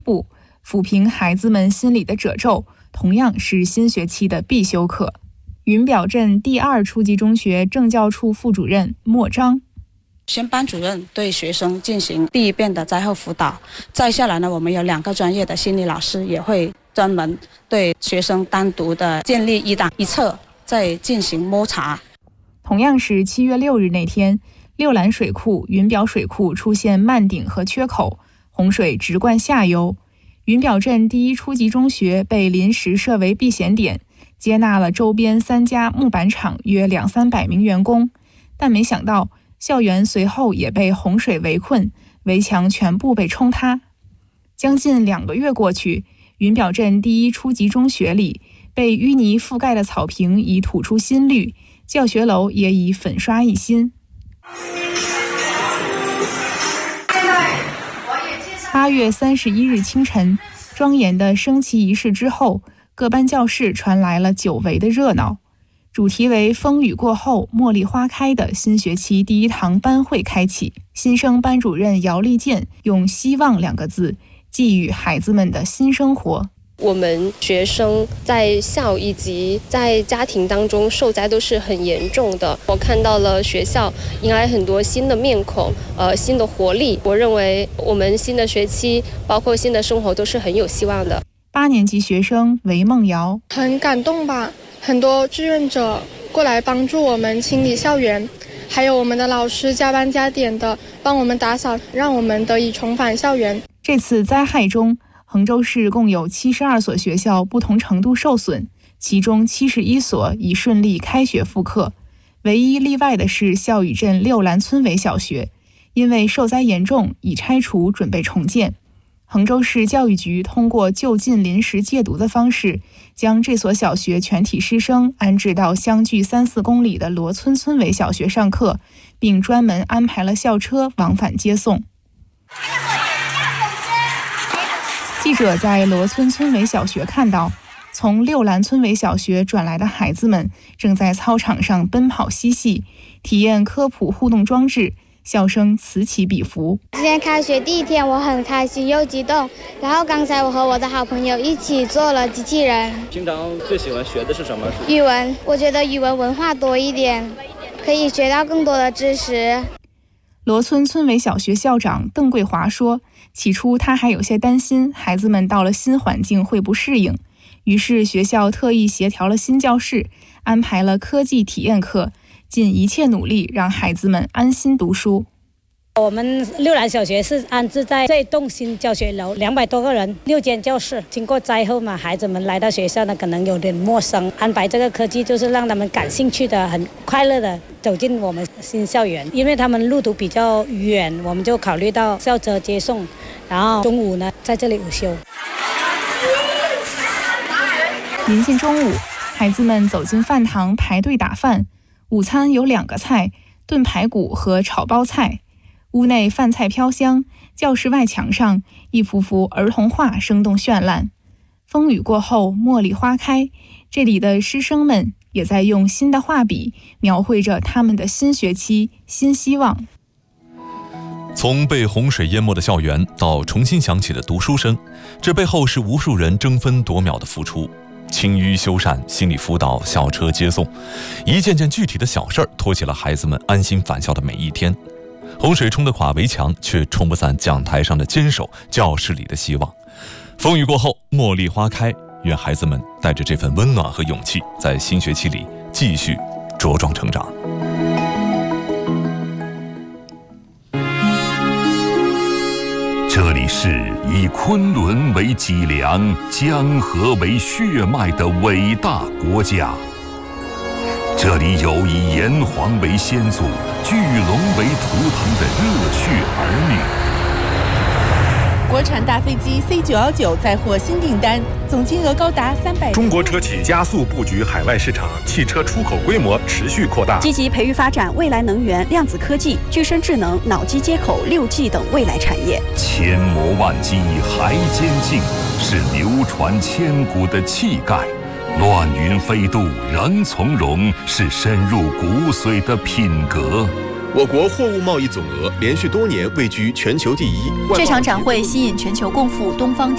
不抚平孩子们心里的褶皱，同样是新学期的必修课。云表镇第2初级中学政教处副主任莫章， 先班主任对学生进行第一遍的灾后辅导，再下来呢，我们有2个专业的心理老师也会专门对学生单独的建立一档一册，再进行摸查。 同样是7月6日那天，六兰水库、云表水库出现漫顶和缺口，洪水直灌下游。云表镇第1初级中学被临时设为避险点，接纳了周边3家木板厂约200-300名员工，但没想到校园随后也被洪水围困，围墙全部被冲塌。将近2个月过去，云表镇第1初级中学里被淤泥覆盖的草坪已吐出新绿，教学楼也已粉刷一新。8月31日清晨，庄严的升旗仪式之后，各班教室传来了久违的热闹。主题为风雨过后茉莉花开的新学期第1堂班会开启，新生班主任姚丽健用希望2个字寄予孩子们的新生活。 我们学生在校以及在家庭当中受灾都是很严重的，我看到了学校迎来很多新的面孔，新的活力。我认为我们新的学期包括新的生活都是很有希望的。 8年级学生韦梦瑶， 很感动吧，很多志愿者过来帮助我们清理校园，还有我们的老师加班加点的帮我们打扫，让我们得以重返校园。 这次灾害中，衡州市共有72所学校不同程度受损，其中71所已顺利开学复课。唯一例外的是孝宇镇六兰村委小学，因为受灾严重，已拆除准备重建。衡州市教育局通过就近临时借读的方式，将这所小学全体师生安置到相距3-4公里的罗村村委小学上课，并专门安排了校车往返接送。记者在罗村村委小学看到，从六兰村委小学转来的孩子们正在操场上奔跑嬉戏，体验科普互动装置，笑声此起彼伏。 今天开学第1天，我很开心又激动。然后刚才我和我的好朋友一起做了机器人。 平常最喜欢学的是什么？ 语文，我觉得语文文化多一点，可以学到更多的知识。 罗村村委小学校长邓桂华说，起初他还有些担心孩子们到了新环境会不适应，于是学校特意协调了新教室，安排了科技体验课，尽一切努力让孩子们安心读书。 我们六兰小学是安置在这栋新教学楼，200多个人，6间教室。经过灾后嘛，孩子们来到学校呢，可能有点陌生。安排这个科技，就是让他们感兴趣的、很快乐的走进我们新校园。因为他们路途比较远，我们就考虑到校车接送，然后中午呢在这里午休。 临近中午，孩子们走进饭堂排队打饭。午餐有2个菜，炖排骨和炒包菜。屋内饭菜飘香，教室外墙上一幅幅儿童画生动绚烂。风雨过后茉莉花开，这里的师生们也在用新的画笔描绘着他们的新学期新希望。 从被洪水淹没的校园到重新响起的读书声，这背后是无数人争分夺秒的付出。清淤修缮、心理辅导、校车接送，一件件具体的小事儿托起了孩子们安心返校的每一天。洪水冲得垮围墙，却冲不散讲台上的坚守，教室里的希望。风雨过后茉莉花开，愿孩子们带着这份温暖和勇气，在新学期里继续茁壮成长。 这里是以昆仑为脊梁、江河为血脉的伟大国家。这里有以炎黄为先祖、巨龙为图腾的热血儿女。国产大飞机 C919 再获新订单，总金额高达300。 中国车企加速布局海外市场，汽车出口规模持续扩大， 积极培育发展未来能源、量子科技、具身智能、脑机接口、6G 等未来产业。 千磨万击还坚劲，是流传千古的气概。乱云飞渡仍从容，是深入骨髓的品格。 我国货物贸易总额连续多年位居全球第1。 这场展会吸引全球共赴东方